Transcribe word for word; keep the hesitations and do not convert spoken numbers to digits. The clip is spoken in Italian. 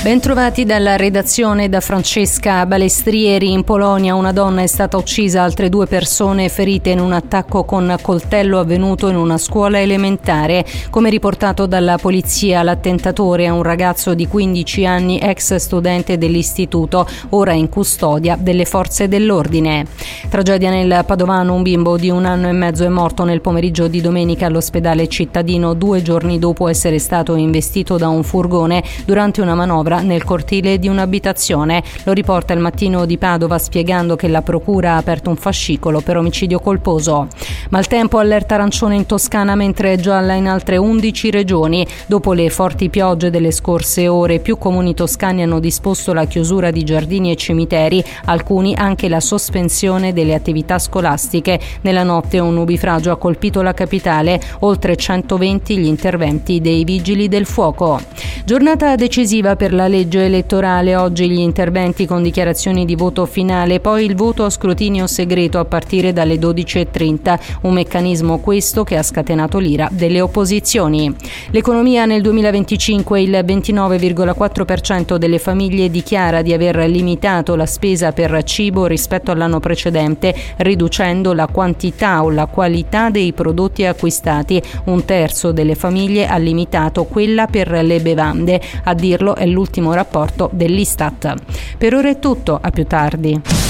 Bentrovati dalla redazione da Francesca Balestrieri. In Polonia una donna è stata uccisa, altre due persone ferite in un attacco con coltello avvenuto in una scuola elementare. Come riportato dalla polizia, l'attentatore è un ragazzo di quindici anni, ex studente dell'istituto, ora in custodia delle forze dell'ordine. Tragedia nel Padovano, un bimbo di un anno e mezzo è morto nel pomeriggio di domenica all'ospedale cittadino, due giorni dopo essere stato investito da un furgone durante una manovra nel cortile di un'abitazione. Lo riporta Il Mattino di Padova, spiegando che la procura ha aperto un fascicolo per omicidio colposo. Maltempo, allerta arancione in Toscana, mentre è gialla in altre undici regioni. Dopo le forti piogge delle scorse ore, più comuni toscani hanno disposto la chiusura di giardini e cimiteri, alcuni anche la sospensione delle attività scolastiche. Nella notte un nubifragio ha colpito la capitale, oltre centoventi gli interventi dei vigili del fuoco. Giornata decisiva per la legge elettorale, oggi gli interventi con dichiarazioni di voto finale, poi il voto a scrutinio segreto a partire dalle dodici e trenta, un meccanismo questo che ha scatenato l'ira delle opposizioni. L'economia nel duemilaventicinque, il ventinove virgola quattro per cento delle famiglie dichiara di aver limitato la spesa per cibo rispetto all'anno precedente, riducendo la quantità o la qualità dei prodotti acquistati. Un terzo delle famiglie ha limitato quella per le bevande, a dirlo è l'ultimo rapporto dell'Istat. Per ora è tutto, a più tardi.